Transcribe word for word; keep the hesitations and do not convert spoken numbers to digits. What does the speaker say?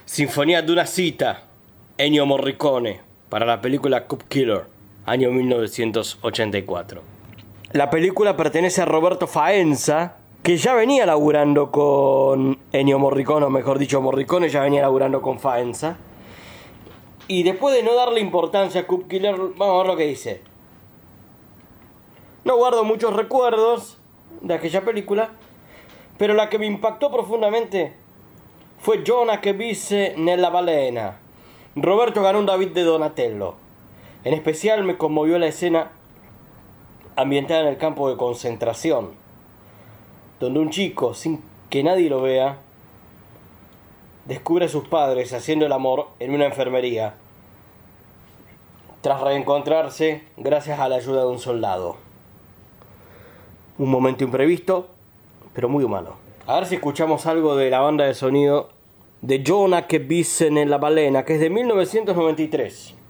Sinfonía de una cita, Ennio Morricone, para la película Cop Killer, año mil novecientos ochenta y cuatro. La película pertenece a Roberto Faenza, que ya venía laburando con Ennio Morricone, o mejor dicho, Morricone ya venía laburando con Faenza. Y después de no darle importancia a Cop Killer, vamos a ver lo que dice. No guardo muchos recuerdos de aquella película, pero la que me impactó profundamente fue Jonah che visse nella balena. Roberto ganó un David de Donatello. En especial me conmovió la escena ambientada en el campo de concentración, donde un chico, sin que nadie lo vea, descubre a sus padres haciendo el amor en una enfermería, tras reencontrarse gracias a la ayuda de un soldado. Un momento imprevisto, pero muy humano. A ver si escuchamos algo de la banda de sonido de Jonah che visse nella balena, que es de mil novecientos noventa y tres.